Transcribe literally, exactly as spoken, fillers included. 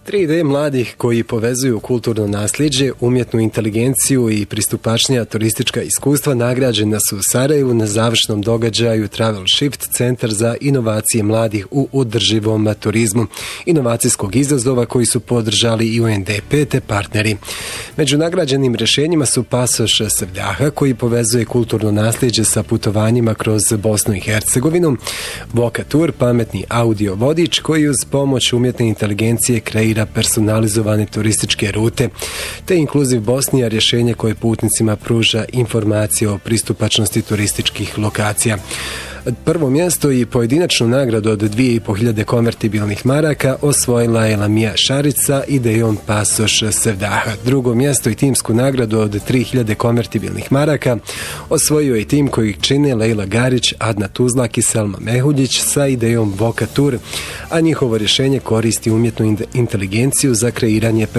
Tri ideje mladih koji povezuju kulturno nasljeđe, umjetnu inteligenciju i pristupačnija turistička iskustva nagrađena su u Sarajevu na završnom događaju Travel Shift, centar za inovacije mladih u održivom turizmu, inovacijskog izazova koji su podržali i U N D P te partneri. Među nagrađenim rješenjima su pasoš Sevljaha koji povezuje kulturno nasljeđe sa putovanjima kroz Bosnu i Hercegovinu, Voka Tour, pametni audio vodič koji uz pomoć umjetne inteligencije kreira personalizovane turističke rute, te Inkluziv Bosnija, rješenje koje putnicima pruža informacije o pristupačnosti turističkih lokacija. Prvo mjesto i pojedinačnu nagradu od dvije i po hiljade konvertibilnih maraka osvojila je Lamija Šarić sa idejom pasoš Sevdaha. Drugo mjesto i timsku nagradu od tri hiljade konvertibilnih maraka osvojio je tim koji čine Lejla Garić, Adna Tuzlak i Selma Mehuljić sa idejom Voka Tour, a njihovo rješenje koristi umjetnu inteligenciju za kreiranje